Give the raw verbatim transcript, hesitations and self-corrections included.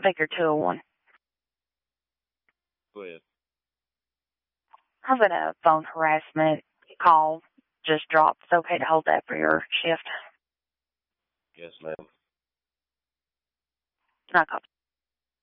Baker two oh one. Go ahead. I've got a phone harassment call just dropped. It's okay to hold that for your shift. Yes, ma'am. Not copy.